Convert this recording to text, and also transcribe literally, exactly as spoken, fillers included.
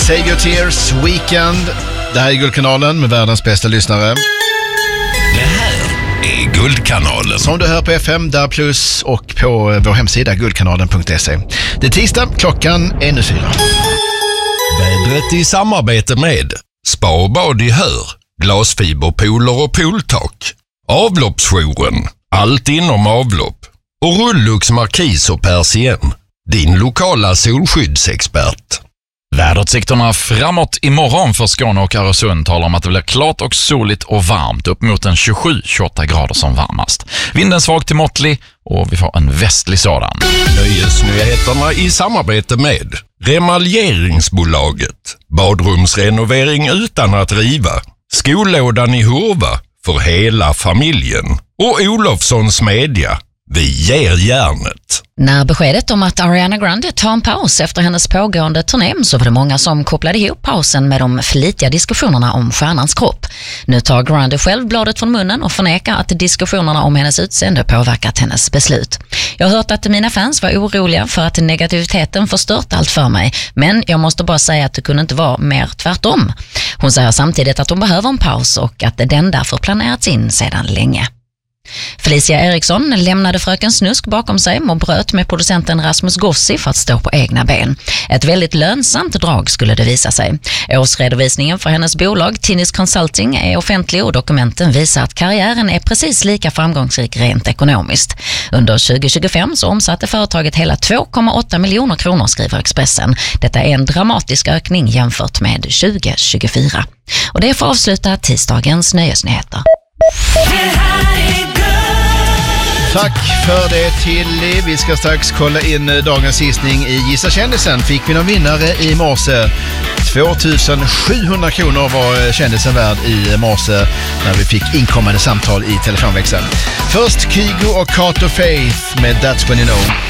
Save Your Tears, Weekend. Det här är Guldkanalen med världens bästa lyssnare. Det här är Guldkanalen. Som du hör på F M, där plus och på vår hemsida guldkanalen punkt se. Det är tisdag, klockan är nu fyra. Vädret i samarbete med Spa och bad i Hör, glasfiberpooler och pooltak, Avloppsjouren, allt inom avlopp och Rullux Markis och Persien, din lokala solskyddsexpert. Väderutsikterna framåt imorgon för Skåne och Öresund talar om att det blir klart och soligt och varmt, upp mot en tjugosju till tjugoåtta grader som varmast. Vinden svag till måttlig och vi får en västlig sådan. Nöjesnyheterna i samarbete med Remaljeringsbolaget, badrumsrenovering utan att riva, skollådan i Hurva för hela familjen och Olofssons Media. Vi ger järnet. När beskedet om att Ariana Grande tar en paus efter hennes pågående turné så var det många som kopplade ihop pausen med de flitiga diskussionerna om stjärnans kropp. Nu tar Grande själv bladet från munnen och förnekar att diskussionerna om hennes utseende påverkat hennes beslut. Jag har hört att mina fans var oroliga för att negativiteten förstört allt för mig, men jag måste bara säga att det kunde inte vara mer tvärtom. Hon säger samtidigt att hon behöver en paus och att den därför planerats in sedan länge. Felicia Eriksson lämnade Fröken Snusk bakom sig och bröt med producenten Rasmus Gossi för att stå på egna ben. Ett väldigt lönsamt drag skulle det visa sig. Årsredovisningen för hennes bolag Tinnis Consulting är offentlig och dokumenten visar att karriären är precis lika framgångsrik rent ekonomiskt. Under tjugo tjugofem så omsatte företaget hela två komma åtta miljoner kronor, skriver Expressen. Detta är en dramatisk ökning jämfört med tjugo tjugofyra. Och det får avsluta tisdagens nöjesnyheter. Tack för det, Tilly. Vi ska strax kolla in dagens gissning i Gissa kändisen. Fick vi någon vinnare i morse? tvåtusen sjuhundra kronor var kändisen värd i morse när vi fick inkommande samtal i telefonväxeln. Först Kygo och Kato Faith med That's When You Know.